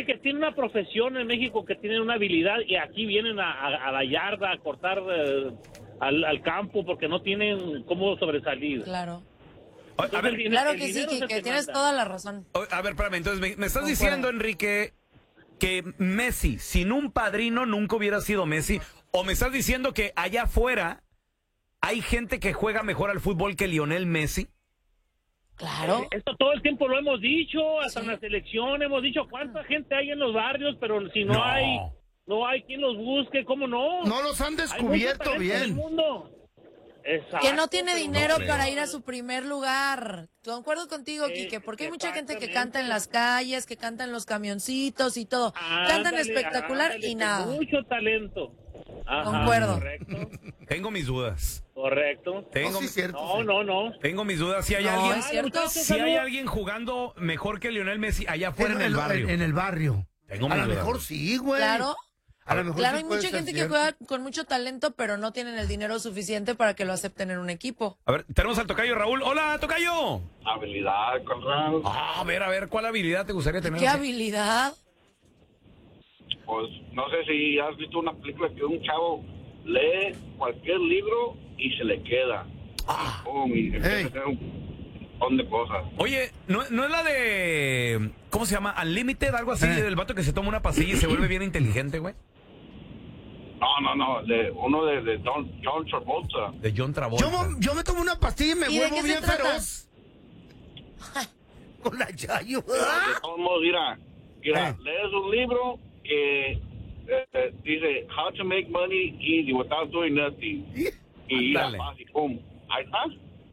gente que tiene una profesión en México, que tienen una habilidad y aquí vienen a la yarda a cortar al campo porque no tienen cómo sobresalir. Claro. A ver, Claro que sí, que tienes toda la razón. a ver, espérame, entonces me estás diciendo, Enrique, que Messi sin un padrino nunca hubiera sido Messi, o me estás diciendo que allá afuera hay gente que juega mejor al fútbol que Lionel Messi. Claro. Esto todo el tiempo lo hemos dicho, hasta en la selección hemos dicho cuánta gente hay en los barrios, pero si no hay quien los busque, ¿cómo no? No los han descubierto bien. Exacto, Que no tiene dinero para ir a su primer lugar. Concuerdo contigo, Quique, porque hay mucha gente que canta en las calles, que canta en los camioncitos y todo. Cantan espectacular y nada. Mucho talento. Ajá, concuerdo. Correcto. Tengo mis dudas. Correcto. Tengo, sí, cierto, no. Tengo mis dudas. Si hay alguien, es cierto. si hay alguien jugando mejor que Lionel Messi allá afuera en el barrio. En el barrio. Tengo A mis lo dudas. mejor sí, güey. Claro. A lo mejor Claro, sí hay puede mucha ser gente que cierto. juega con mucho talento, pero no tienen el dinero suficiente para que lo acepten en un equipo. A ver, tenemos al tocayo Raúl. ¡Hola, tocayo! Habilidad, Conrad. A ver, ¿cuál habilidad te gustaría tener? ¿Qué habilidad? Pues no sé si has visto una película que un chavo lee cualquier libro y se le queda. Y empieza a hacer un montón de cosas. Oye, ¿no es la de... ¿Cómo se llama? Unlimited, algo así, del vato que se toma una pastilla y se vuelve bien inteligente, güey? No, uno de John Travolta. De John Travolta. Yo me tomo una pastilla y me ¿Y de vuelvo qué se bien trata? feroz. Con la Yayo. De todos modos, mira, lees un libro que dice How to make money easy without doing nothing. Y Ándale. así, pum, ahí está.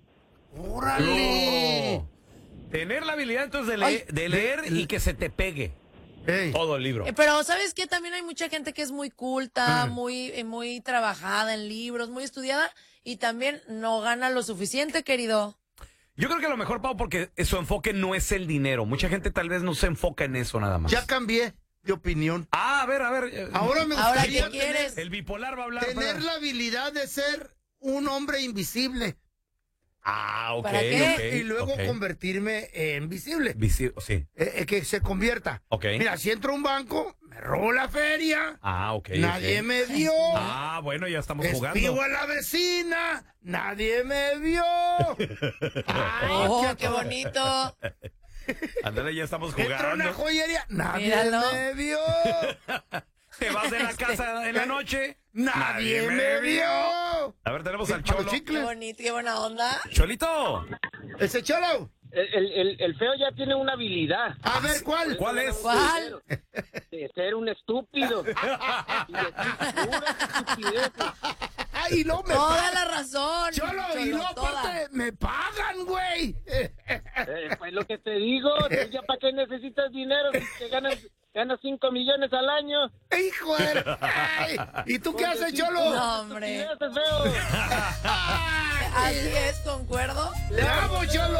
¡Órale! No. Tener la habilidad entonces de leer y que se te pegue Ey. todo el libro. Pero ¿sabes qué? También hay mucha gente que es muy culta, muy trabajada en libros, muy estudiada y también no gana lo suficiente, querido. Yo creo que a lo mejor, Pau, porque su enfoque no es el dinero. Mucha gente tal vez no se enfoca en eso nada más. Ya cambié de opinión. A ver. Ahora me Ahora, gustaría ¿qué quieres? El bipolar va a hablar. tener la habilidad de ser un hombre invisible. Ok. ¿Para qué? ok, Y luego ok. convertirme en visible. Sí. Que se convierta. Ok. Mira, si entro a un banco, me robo la feria. Ok. Nadie ok. me vio. Bueno, ya estamos jugando. Espigo a la vecina. Nadie me vio. Ay, ¡Qué bonito! Ándale, ya estamos Entro a una jugando. joyería. Nadie Míralo. me vio. Te vas de la casa en la noche. Nadie me vio. A ver, tenemos al Para Cholo. los ¡Qué chicles. bonito, qué buena onda! Cholito. Ese cholo. El feo ya tiene una habilidad A ver, ¿cuál? ¿Cuál es? ¿Cuál? de ser un estúpido. Y decir puras estupideces. Ay, no me Toda pagan. la razón. Cholo, y Cholo, no toda. aparte, me pagan, güey. Pues lo que te digo, ¿tú ya para qué necesitas dinero si te ganas 5 millones al año? Hijo de... Ay, ¿y tú qué haces, Cholo? No, hombre. Estupideces, feo. Así es, concuerdo. ¡Bravo, Cholo!